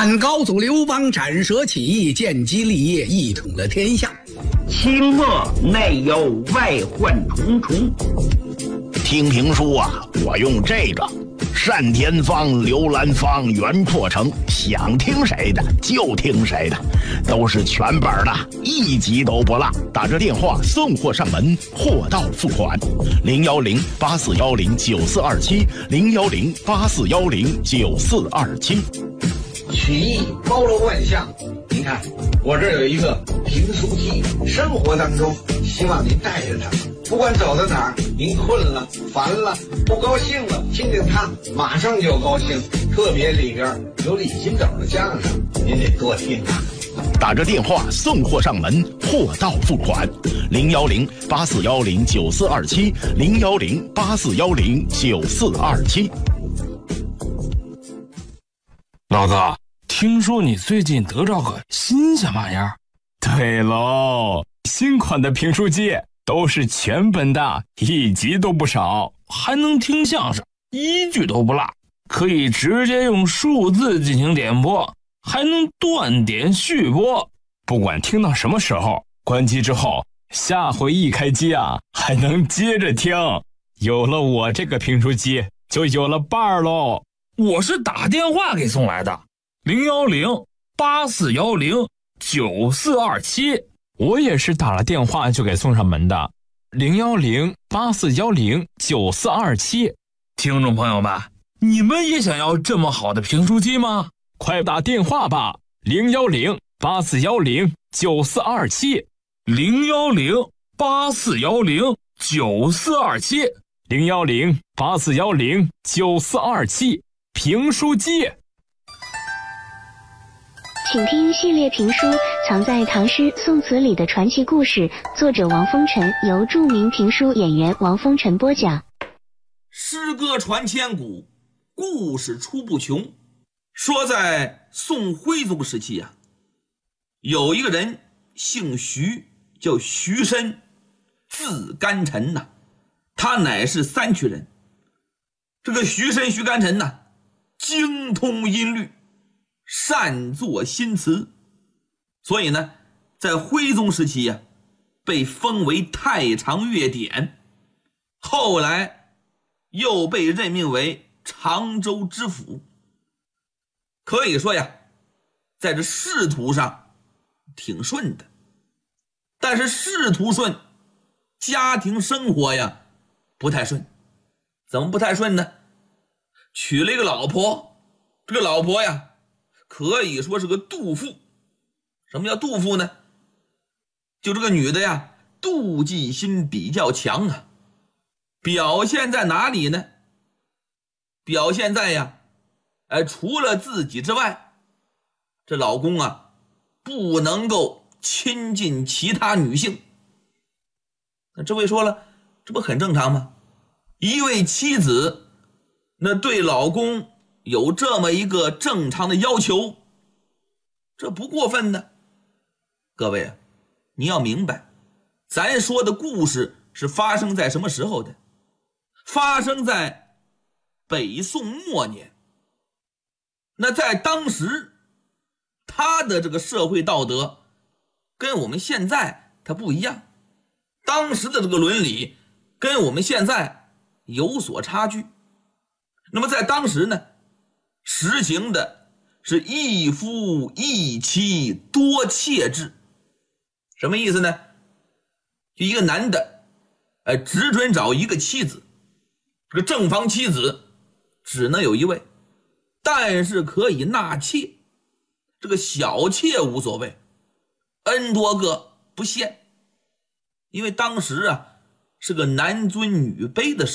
汉高祖刘邦斩蛇起义，建基立业，一统了天下。 清末内忧外患重重。 听评书啊，我用这个单田芳、刘兰芳、袁阔成，想听谁的就听谁的，都是全本的，一集都不落。打着电话送货上门，货到付款。010-8410-9427，010-8410-9427。 曲艺包罗万象，您看我这有一个评书机，生活当中希望您带着它，不管走到哪儿，您困了、烦了、不高兴了，听听它马上就高兴。特别里边有李金斗的相声，您得多听啊。 打着电话送货上门，货到付款。010-8410-9427，010-8410-9427。 老子听说你最近得着个新鲜玩意儿？ 对喽，新款的评书机都是全本的，一集都不少， 还能听相声，一句都不落，可以直接用数字进行点播，还能断点续播。 不管听到什么时候，关机之后，下回一开机啊，还能接着听。有了我这个评书机，就有了伴儿喽。 我是打电话给送来的，010-8410-9427。 我也是打了电话就给送上门的，010-8410-9427。 听众朋友们，你们也想要这么好的评书机吗？ 快打电话吧，010-8410-9427。 010-8410-9427。 010-8410-9427。评书机。 请听系列评书《藏在唐诗宋词里的传奇故事》，作者王风尘，由著名评书演员王风尘播讲。 诗歌传千古，故事出不穷。说在宋徽宗时期啊，有一个人姓徐，叫徐申，字干臣呐，他乃是三衢人。这个徐申徐干臣呐，精通音律，善作新词，所以呢，在徽宗时期呀，被封为太常乐典，后来又被任命为常州知府。可以说呀，在这仕途上挺顺的，但是仕途顺，家庭生活呀不太顺。怎么不太顺呢？娶了一个老婆，这个老婆呀可以说是个妒妇。什么叫妒妇呢？就这个女的呀，妒忌心比较强啊。表现在哪里呢？表现在呀，除了自己之外，这老公啊不能够亲近其他女性。那这位说了，这不很正常吗？一位妻子那对老公有这么一个正常的要求，这不过分的。各位啊，你要明白，咱说的故事是发生在什么时候的？发生在北宋末年。那在当时，他的这个社会道德跟我们现在它不一样，当时的这个伦理跟我们现在有所差距。那么在当时呢，实行的是一夫一妻多妾制。什么意思呢？就一个男的只准找一个妻子，这个正房妻子只能有一位，但是可以纳妾，这个小妾无所谓，N 多个不限。因为当时啊是个男尊女卑的